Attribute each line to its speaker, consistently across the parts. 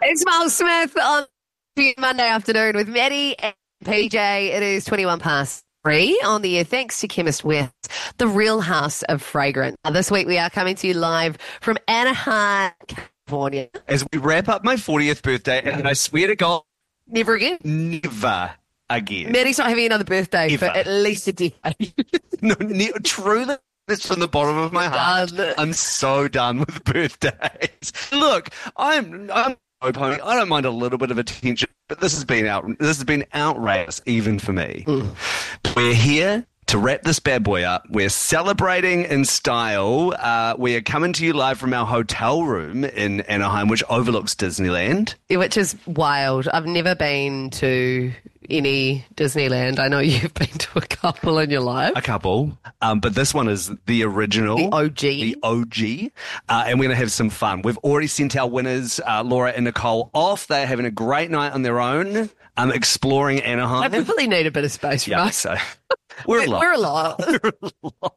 Speaker 1: It's Mel Smith on Monday afternoon with Maddie and PJ. It is 21 past 3 on the air. Thanks to Chemist West, the real house of fragrance. This week we are coming to you live from Anaheim, California.
Speaker 2: As we wrap up my 40th birthday, and I swear to God,
Speaker 1: Never again.
Speaker 2: never again.
Speaker 1: Maddie's not having another birthday for
Speaker 2: Ever.
Speaker 1: at least a decade.
Speaker 2: No, truly, that's from the bottom of my heart. I'm so done with birthdays. Look, I'm opponent. I don't mind a little bit of attention, but this has been outrageous even for me. We're here to wrap this bad boy up. We're celebrating in style. We are coming to you live from our hotel room in Anaheim, which overlooks Disneyland.
Speaker 1: Which is wild. I've never been to any Disneyland. I know you've been to a couple in your life.
Speaker 2: A couple, but this one is the original.
Speaker 1: The OG.
Speaker 2: The OG. And we're going to have some fun. We've already sent our winners, Laura and Nicole, off. They're having a great night on their own, exploring Anaheim.
Speaker 1: I really need a bit of space from us.
Speaker 2: So we're a lot.
Speaker 1: We're a lot.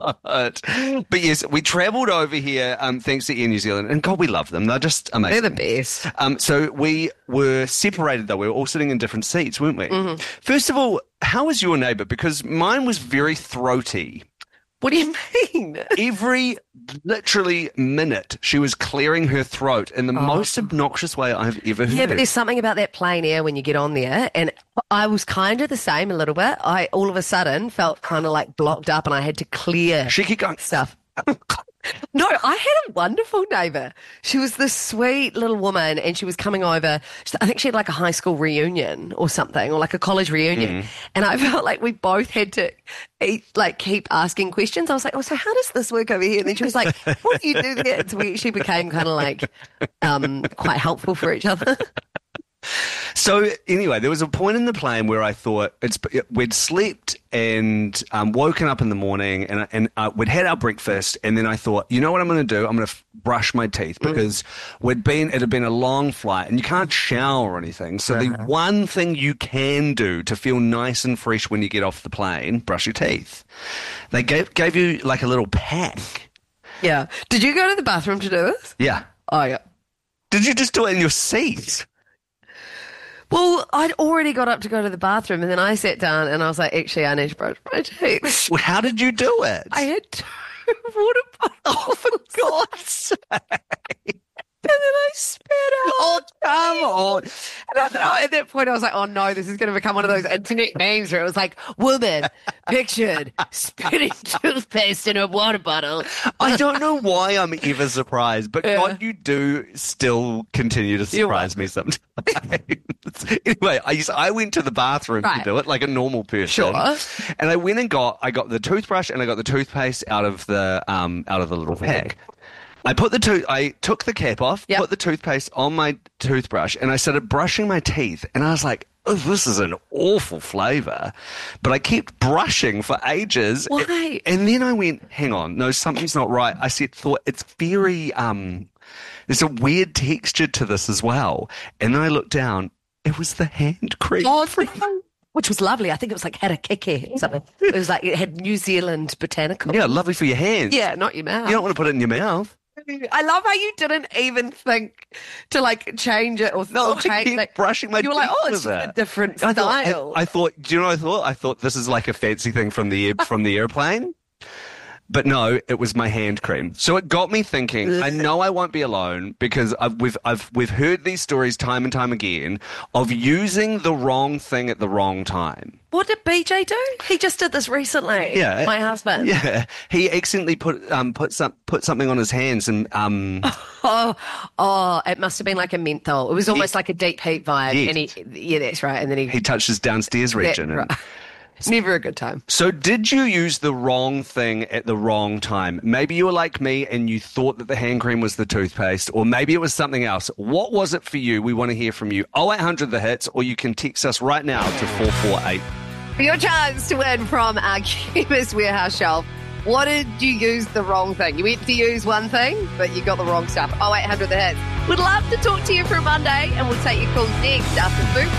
Speaker 2: But yes, we travelled over here thanks to Air New Zealand, and God, we love them. They're just amazing.
Speaker 1: They're the best.
Speaker 2: So we were separated, though. We were all sitting in different seats, weren't we? Mm-hmm. First of all, how was your neighbour? Because mine was very throaty.
Speaker 1: What do you mean?
Speaker 2: Every literally minute, she was clearing her throat in the most obnoxious way I've ever heard.
Speaker 1: Yeah, but there's something about that plain air when you get on there, and I was kind of the same a little bit. I all of a sudden felt kind of like blocked up, and I had to clear
Speaker 2: She kept going,
Speaker 1: stuff. No, I had a wonderful neighbour. She was this sweet little woman, and she was coming over. I think she had like a high school reunion or something, or like a college reunion. And I felt like we both had to keep asking questions. I was like, oh, so how does this work over here? And then she was like, what do you do there? So we actually became kind of like quite helpful for each other.
Speaker 2: So anyway, there was a point in the plane where I thought we'd slept and woken up in the morning and we'd had our breakfast, and then I thought, you know what I'm going to do? I'm going to brush my teeth because it had been a long flight and you can't shower or anything. So the one thing you can do to feel nice and fresh when you get off the plane, brush your teeth. They gave you like a little pack.
Speaker 1: Yeah. Did you go to the bathroom to do this?
Speaker 2: Yeah.
Speaker 1: Oh, yeah.
Speaker 2: Did you just do it in your seat?
Speaker 1: Well, I'd already got up to go to the bathroom, and then I sat down and I was like, actually, I need to brush my teeth.
Speaker 2: Well, how did you do it?
Speaker 1: I had 2 water bottles.
Speaker 2: Oh, for God's sake.
Speaker 1: And then I spat out.
Speaker 2: Oh, come on.
Speaker 1: And at that point, I was like, oh, no, this is going to become one of those internet memes where it was like, woman pictured spitting toothpaste in a water bottle.
Speaker 2: I don't know why I'm ever surprised, but God, you do still continue to surprise me sometimes. Anyway, I went to the bathroom to do it like a normal person.
Speaker 1: Sure.
Speaker 2: And I went and I got the toothbrush and I got the toothpaste out of the little pack. I took the cap off, put the toothpaste on my toothbrush, and I started brushing my teeth. And I was like, oh, this is an awful flavour. But I kept brushing for ages.
Speaker 1: Why?
Speaker 2: And then I went, hang on, no, something's not right. I thought it's very, there's a weird texture to this as well. And then I looked down, it was the hand cream.
Speaker 1: Oh, which was lovely. I think it was like Harakeke or something. It was like, it had New Zealand botanical.
Speaker 2: Yeah, lovely for your hands.
Speaker 1: Yeah, not your mouth.
Speaker 2: You don't want to put it in your mouth.
Speaker 1: I love how you didn't even think to like change it or
Speaker 2: I kept brushing my teeth.
Speaker 1: You were like, oh, it's just a different style.
Speaker 2: I thought, do you know what I thought? I thought this is like a fancy thing from the airplane. But no, it was my hand cream. So it got me thinking, I know I won't be alone because we've heard these stories time and time again of using the wrong thing at the wrong time.
Speaker 1: What did BJ do? He just did this recently.
Speaker 2: Yeah.
Speaker 1: My husband.
Speaker 2: Yeah. He accidentally put something on his hands and
Speaker 1: Oh, it must have been like a menthol. It was almost like a deep heat vibe.
Speaker 2: Yes.
Speaker 1: And that's right. And then
Speaker 2: he touched his downstairs region.
Speaker 1: Right. It's never a good time.
Speaker 2: So did you use the wrong thing at the wrong time? Maybe you were like me and you thought that the hand cream was the toothpaste, or maybe it was something else. What was it for you? We want to hear from you. 0800 The Hits, or you can text us right now to 448.
Speaker 1: For your chance to win from our Chemist Warehouse shelf. What did you use the wrong thing? You went to use one thing, but you got the wrong stuff. 0800 The Hits. We'd love to talk to you for Monday, and we'll take your calls next after Food